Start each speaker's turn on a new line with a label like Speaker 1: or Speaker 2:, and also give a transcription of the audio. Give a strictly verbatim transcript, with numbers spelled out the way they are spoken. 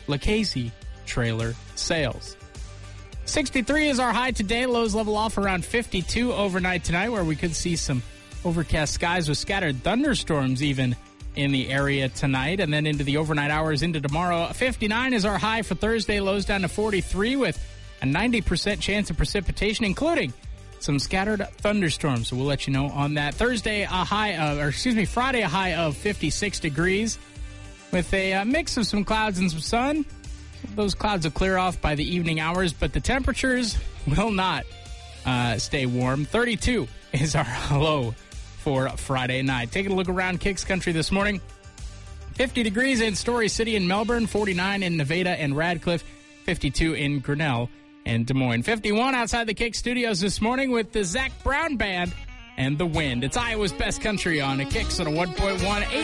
Speaker 1: Lucchese trailer sales. sixty-three is our high today. Lows level off around fifty-two overnight tonight, where we could see some overcast skies with scattered thunderstorms even in the area tonight. And then into the overnight hours into tomorrow, fifty-nine is our high for Thursday. Lows down to forty-three with a ninety percent chance of precipitation, including some scattered thunderstorms. So we'll let you know on that. Thursday, a high of, or excuse me, Friday, a high of fifty-six degrees with a uh, mix of some clouds and some sun. Those clouds will clear off by the evening hours, but the temperatures will not uh, stay warm. thirty-two is our low for Friday night. Taking a look around Kicks Country this morning. fifty degrees in Story City and Melbourne, forty-nine in Nevada and Radcliffe, fifty-two in Grinnell and Des Moines. fifty-one outside the Kicks studios this morning with the Zac Brown Band and The Wind. It's Iowa's Best Country on a Kicks on a one point one.